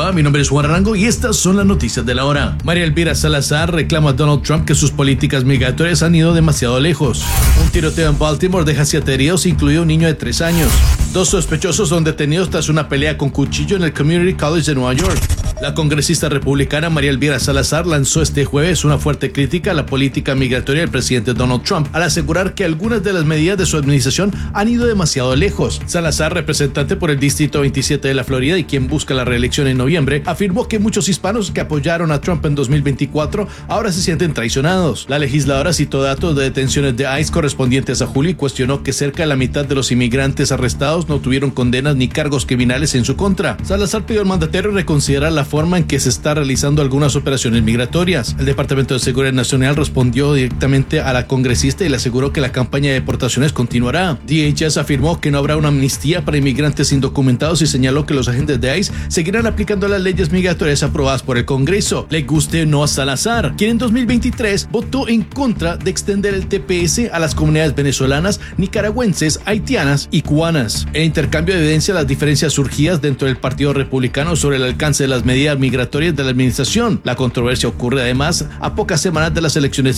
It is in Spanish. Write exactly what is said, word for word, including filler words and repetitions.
Hola, mi nombre es Juan Arango y estas son las noticias de la hora. María Elvira Salazar reclama a Donald Trump que sus políticas migratorias han ido demasiado lejos. Un tiroteo en Baltimore deja siete heridos, incluido un niño de tres años. Dos sospechosos son detenidos tras una pelea con cuchillo en el Community College de Nueva York. La congresista republicana María Elvira Salazar lanzó este jueves una fuerte crítica a la política migratoria del presidente Donald Trump al asegurar que algunas de las medidas de su administración han ido demasiado lejos. Salazar, representante por el Distrito veintisiete de la Florida y quien busca la reelección en noviembre, afirmó que muchos hispanos que apoyaron a Trump en dos mil veinticuatro ahora se sienten traicionados. La legisladora citó datos de detenciones de ICE correspondientes a julio y cuestionó que cerca de la mitad de los inmigrantes arrestados no tuvieron condenas ni cargos criminales en su contra. Salazar pidió al mandatario reconsiderar la forma en que se está realizando algunas operaciones migratorias. El Departamento de Seguridad Nacional respondió directamente a la congresista y le aseguró que la campaña de deportaciones continuará. D H S afirmó que no habrá una amnistía para inmigrantes indocumentados y señaló que los agentes de ICE seguirán aplicando las leyes migratorias aprobadas por el Congreso. Le guste o no a Salazar, quien en dos mil veintitrés votó en contra de extender el T P S a las comunidades venezolanas, nicaragüenses, haitianas y cubanas. El intercambio evidencia las diferencias surgidas dentro del Partido Republicano sobre el alcance de las medidas migratorias de la administración. La controversia ocurre además a pocas semanas de las elecciones